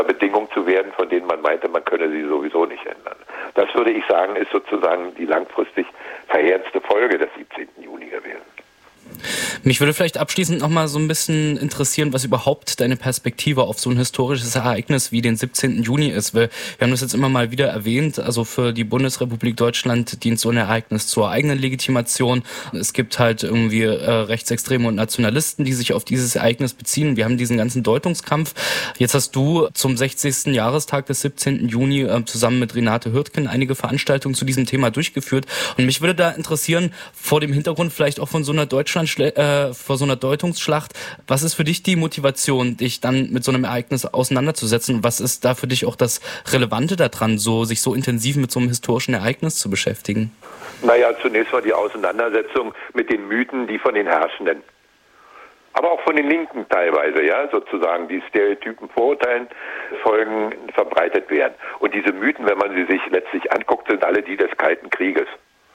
Bedingungen zu werden, von denen man meinte, man könne sie sowieso nicht ändern. Das würde ich sagen, ist sozusagen die langfristig verheerendste Folge des 17. Juni gewesen. Mich würde vielleicht abschließend noch mal so ein bisschen interessieren, was überhaupt deine Perspektive auf so ein historisches Ereignis wie den 17. Juni ist. Wir haben das jetzt immer mal wieder erwähnt, also für die Bundesrepublik Deutschland dient so ein Ereignis zur eigenen Legitimation. Es gibt halt irgendwie Rechtsextreme und Nationalisten, die sich auf dieses Ereignis beziehen. Wir haben diesen ganzen Deutungskampf. Jetzt hast du zum 60. Jahrestag des 17. Juni zusammen mit Renate Hürtgen einige Veranstaltungen zu diesem Thema durchgeführt. Und mich würde da interessieren, vor dem Hintergrund vielleicht auch von so einer vor so einer Deutungsschlacht. Was ist für dich die Motivation, dich dann mit so einem Ereignis auseinanderzusetzen? Was ist da für dich auch das Relevante daran, sich so intensiv mit so einem historischen Ereignis zu beschäftigen? Naja, zunächst mal die Auseinandersetzung mit den Mythen, die von den Herrschenden, aber auch von den Linken teilweise, ja, sozusagen, die Stereotypen, Vorurteilen folgen, verbreitet werden. Und diese Mythen, wenn man sie sich letztlich anguckt, sind alle die des Kalten Krieges.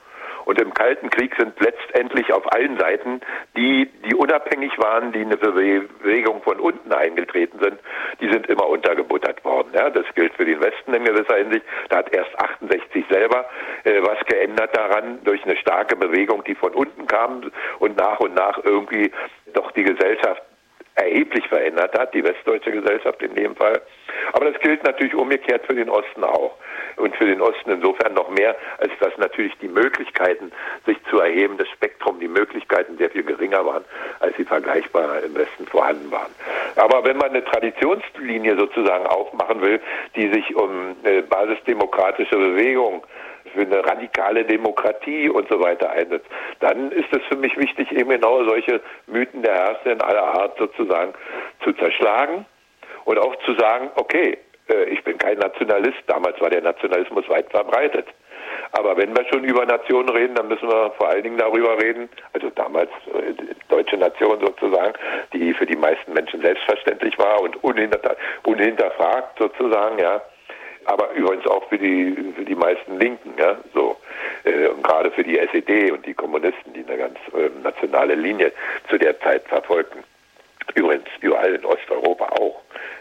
Und im Kalten Krieg sind letztendlich auf allen Seiten die unabhängig waren, die in eine Bewegung von unten eingetreten sind, die sind immer untergebuttert worden. Ja, das gilt für den Westen in gewisser Hinsicht. Da hat erst 68 selber was geändert daran, durch eine starke Bewegung, die von unten kam und nach irgendwie doch die Gesellschaft erheblich verändert hat, die westdeutsche Gesellschaft in dem Fall. Aber das gilt natürlich umgekehrt für den Osten auch. Und für den Osten insofern noch mehr, als dass natürlich die Möglichkeiten, sich zu erheben, das Spektrum, die Möglichkeiten sehr viel geringer waren, als sie vergleichbar im Westen vorhanden waren. Aber wenn man eine Traditionslinie sozusagen aufmachen will, die sich um eine basisdemokratische Bewegung, für eine radikale Demokratie und so weiter einsetzt, dann ist es für mich wichtig, eben genau solche Mythen der Herrscher in aller Art sozusagen zu zerschlagen und auch zu sagen, okay, ich bin kein Nationalist, damals war der Nationalismus weit verbreitet. Aber wenn wir schon über Nationen reden, dann müssen wir vor allen Dingen darüber reden, also damals deutsche Nation sozusagen, die für die meisten Menschen selbstverständlich war und unhinterfragt sozusagen, ja. Aber übrigens auch für die meisten Linken, ja, so. Und gerade für die SED und die Kommunisten, die eine ganz nationale Linie zu der Zeit verfolgten. Übrigens überall in Osteuropa auch,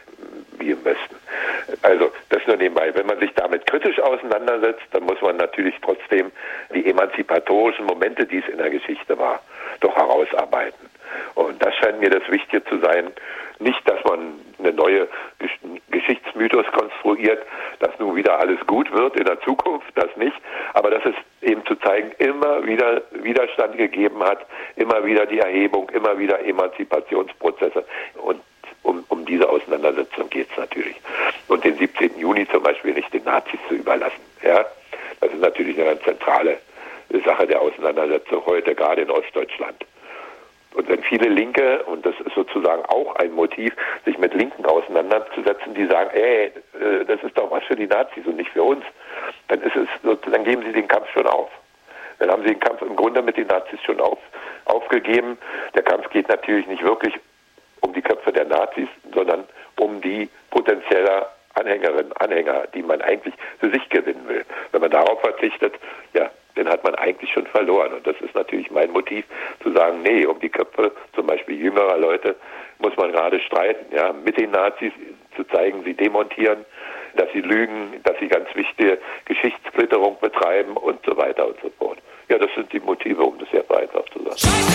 wie im Westen. Also das nur nebenbei. Wenn man sich damit kritisch auseinandersetzt, dann muss man natürlich trotzdem die emanzipatorischen Momente, die es in der Geschichte war, doch herausarbeiten. Und das scheint mir das Wichtige zu sein. Nicht, dass man eine neue Geschichtsmythos konstruiert, dass nun wieder alles gut wird in der Zukunft, das nicht. Aber dass es eben zu zeigen, immer wieder Widerstand gegeben hat, immer wieder die Erhebung, immer wieder Emanzipationsprozesse. Und um diese Auseinandersetzung geht es natürlich. Und den 17. Juni zum Beispiel nicht den Nazis zu überlassen. Ja? Das ist natürlich eine ganz zentrale Sache der Auseinandersetzung heute, gerade in Ostdeutschland. Und wenn viele Linke, und das ist sozusagen auch ein Motiv, sich mit Linken auseinanderzusetzen, die sagen, das ist doch was für die Nazis und nicht für uns, dann geben sie den Kampf schon auf. Dann haben sie den Kampf im Grunde mit den Nazis schon aufgegeben. Der Kampf geht natürlich nicht wirklich um die Köpfe der Nazis, sondern um die potenzielle Anhängerinnen, Anhänger, die man eigentlich für sich gewinnen will. Wenn man darauf verzichtet, ja, dann hat man eigentlich schon verloren. Und das ist natürlich mein Motiv, zu sagen, nee, um die Köpfe zum Beispiel jüngerer Leute muss man gerade streiten, ja, mit den Nazis zu zeigen, sie demontieren, dass sie lügen, dass sie ganz wichtige Geschichtssplitterung betreiben und so weiter und so fort. Ja, das sind die Motive, um das sehr einfach zu sagen.